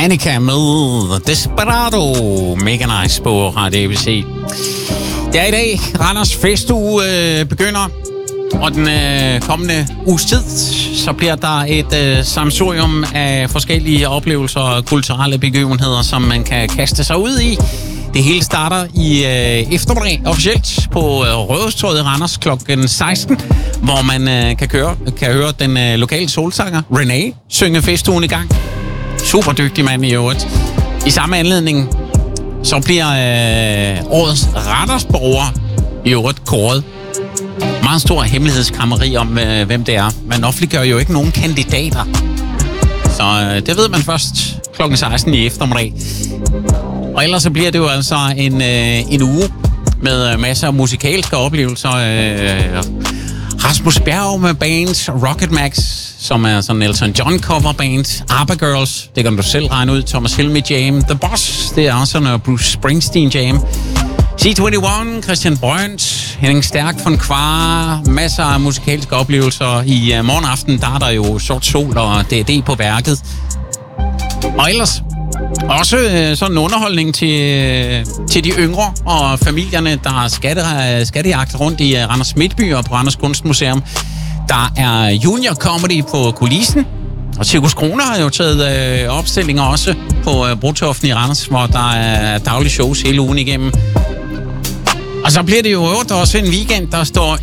Danica med Desperado. Mega nice på Radio ABC. Det er i dag, Randers Festuge begynder. Og den kommende uges tid, så bliver der et sammensurium af forskellige oplevelser og kulturelle begivenheder, som man kan kaste sig ud i. Det hele starter i eftermiddag officielt på Rådhustorvet i Randers kl. 16, hvor man kan høre den lokale solsanger René synge festugen i gang. Super dygtig mand i øvrigt. I samme anledning så bliver årets Randersborger i øvrigt kåret. Meget stor hemmelighedskrammeri om, hvem det er. Man offentliggør jo ikke nogen kandidater. Så det ved man først kl. 16 i eftermiddag. Og ellers så bliver det jo altså en uge med masser af musikalske oplevelser. Rasmus Bjerg med band, Rocket Max, som er sådan en Elton John coverband, ABBA Girls, det kan du selv regne ud, Thomas Helmig Jam, The Boss, det er også en Bruce Springsteen Jam, C21, Christian Brønt, Henning Stærk von Kvara, masser af musikalske oplevelser. I morgenaften, der er der jo Sort Sol og D&D på værket. Og ellers også sådan en underholdning til de yngre og familierne, der skattejagt rundt i Randers Midtby og på Randers Kunstmuseum. Der er junior comedy på kulissen, og Cirkus Kroner har jo taget opstillinger også på Brotoften i Randers, hvor der er daglige shows hele ugen igennem. Og så bliver det jo også en weekend, der står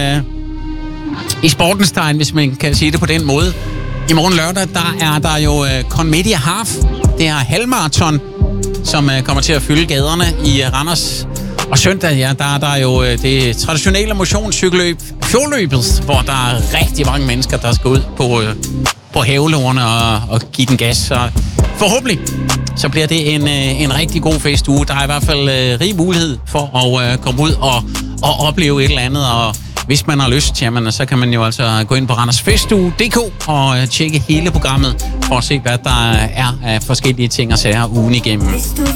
i sportens tegn, hvis man kan sige det på den måde. I morgen lørdag, der er der jo Conmedia Half. Det er halvmarathon, som kommer til at fylde gaderne i Randers. Og søndag, ja, der er der jo det traditionelle motionscykelløb, Fjordløbet, hvor der er rigtig mange mennesker, der skal ud på havelårene og give den gas. Så forhåbentlig så bliver det en rigtig god festuge. Der er i hvert fald rig mulighed for at komme ud og opleve et eller andet. Og hvis man har lyst, jamen, så kan man jo altså gå ind på randersfestuge.dk og tjekke hele programmet for at se, hvad der er af forskellige ting og sager ugen igennem.